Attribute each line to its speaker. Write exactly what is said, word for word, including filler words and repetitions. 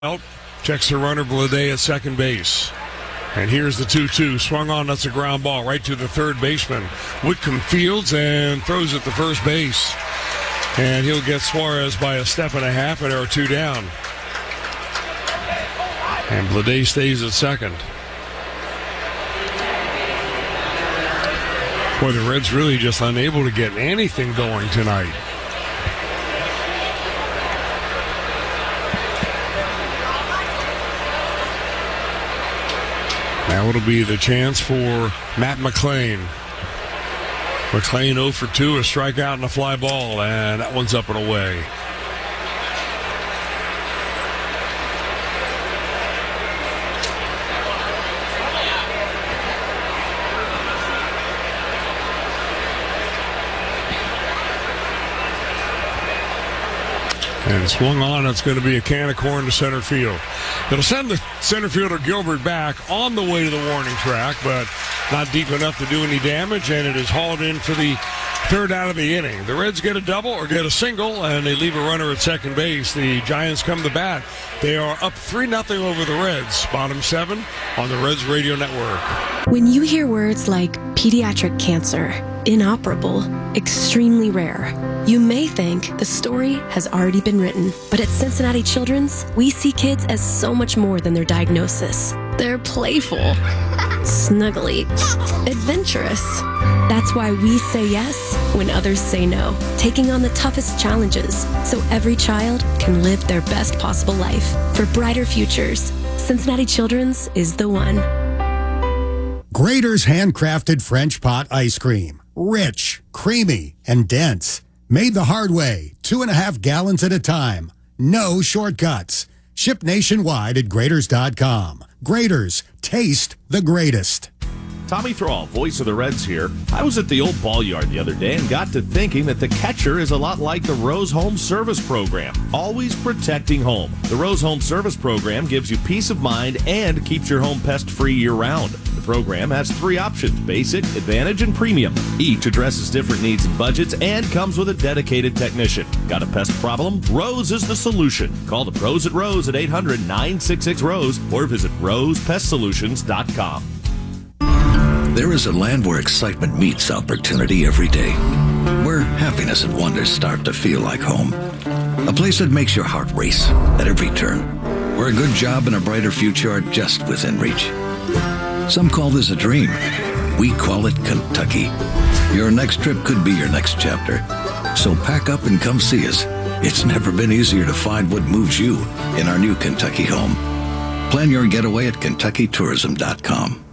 Speaker 1: Out, checks the runner Blade at second base. And here's the two two. Swung on, that's a ground ball right to the third baseman. Whitcomb fields and throws it to first base. And he'll get Suarez by a step and a half, and there are two down. And Blade stays at second. Boy, the Reds really just unable to get anything going tonight. Now it'll be the chance for Matt McLain. McLain oh for two, a strikeout and a fly ball, and that one's up and away. And swung on, it's going to be a can of corn to center field. It'll send the center fielder Gilbert back on the way to the warning track, but not deep enough to do any damage, and it is hauled in for the third out of the inning. The Reds get a double or get a single, and they leave a runner at second base. The Giants come to bat. They are up three nothing over the Reds. Bottom seven on the Reds Radio Network.
Speaker 2: When you hear words like pediatric cancer, inoperable, extremely rare, you may think the story has already been written. But at Cincinnati Children's, we see kids as so much more than their diagnosis. They're playful, snuggly, adventurous. That's why we say yes when others say no, taking on the toughest challenges so every child can live their best possible life. For brighter futures, Cincinnati Children's is the one.
Speaker 3: Graeter's handcrafted French pot ice cream. Rich, creamy, and dense. Made the hard way, two and a half gallons at a time. No shortcuts. Ship nationwide at Graeters dot com. Graeter's, taste the greatest.
Speaker 4: Tommy Thrall, voice of the Reds here. I was at the old ball yard the other day and got to thinking that the catcher is a lot like the Rose Home Service Program, always protecting home. The Rose Home Service Program gives you peace of mind and keeps your home pest-free year-round. The program has three options, Basic, Advantage, and Premium. Each addresses different needs and budgets and comes with a dedicated technician. Got a pest problem? Rose is the solution. Call the pros at Rose at eight hundred, nine six six, ROSE or visit rose pest solutions dot com.
Speaker 5: There is a land where excitement meets opportunity every day, where happiness and wonder start to feel like home. A place that makes your heart race at every turn, where a good job and a brighter future are just within reach. Some call this a dream. We call it Kentucky. Your next trip could be your next chapter. So pack up and come see us. It's never been easier to find what moves you in our new Kentucky home. Plan your getaway at kentucky tourism dot com.